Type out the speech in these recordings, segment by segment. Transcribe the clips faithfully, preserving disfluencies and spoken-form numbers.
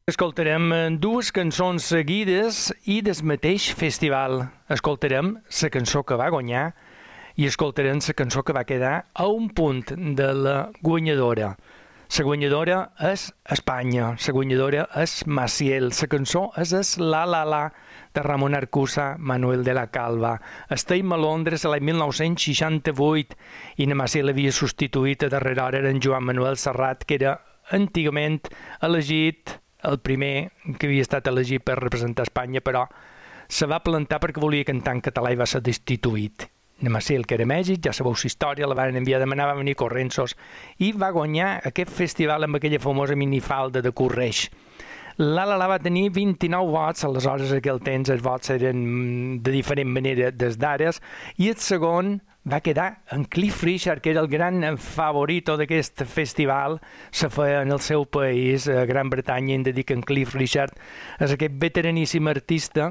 Escoltarem dues cançons seguides i del mateix festival. Escoltarem la cançó que va guanyar i escoltarem la cançó que va quedar a un punt de la guanyadora. La guanyadora és Espanya, la guanyadora és Maciel, la cançó és es La La La de Ramon Arcusa, Manuel de la Calva. Estem a Londres l'any mil nou-cents seixanta-vuit i na Maciel havia substituït a darrera hora en Joan Manuel Serrat, que era antigament elegit el primer que havia estat elegit per representar Espanya, però se va plantar perquè volia cantar en català i va ser destituït. Na Maciel, que era a Mèxic, ja sabeu la història, la van enviar a demanar, va venir corrensos i va guanyar aquest festival amb aquella famosa minifalda de Correix. La La La va tenir vint-i-nou vots, aleshores aquell temps els vots eren de diferent manera des d'ara, i el segon va quedar en Cliff Richard, que era el gran favorito d'aquest festival. Se feia en el seu país, a Gran Bretanya, hem de dir que en Cliff Richard és aquest veteraníssim artista,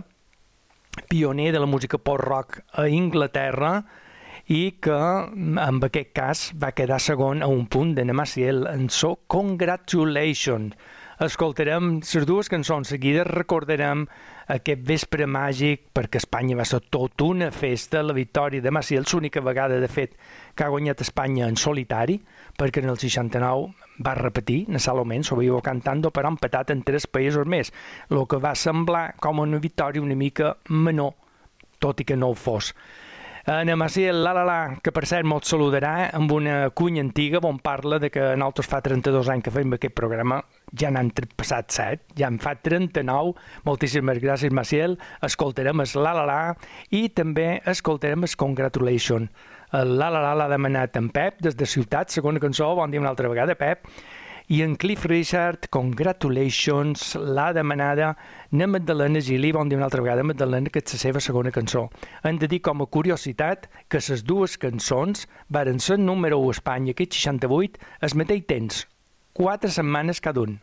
pioner de la música pop-rock a Inglaterra, i que en aquest cas va quedar segon a un punt de na Maciel en so Congratulations. Escoltarem les dues cançons seguides, recordarem aquest vespre màgic, perquè Espanya va ser tot una festa, la victòria de Maciel, l'única vegada, de fet, que ha guanyat Espanya en solitari, perquè en el seixanta-nou va repetir, na Salomén, s'ho veieu cantant, però empatat en tres països més, el que va semblar com una victòria una mica menor, tot i que no ho fos. Na Maciel, La La La, que per cert molt saludarà amb una cunya antiga on parla de que nosaltres fa trenta-dos anys que fem aquest programa, ja n'han passat set, ja en fa trenta-nou. Moltíssimes gràcies, Maciel. Escoltarem el La La La i també escoltarem el Congratulations. El La La La l'ha demanat en Pep des de Ciutat, segona cançó, bon dia una altra vegada, Pep. I en Cliff Richard, Congratulations, l'ha demanada na Magdalena Gili, bon dia una altra vegada, Magdalena, que és la seva segona cançó. Hem de dir com a curiositat que les dues cançons varen ser número u a Espanya, aquest seixanta-vuit, al mateix temps, quatre setmanes cada un.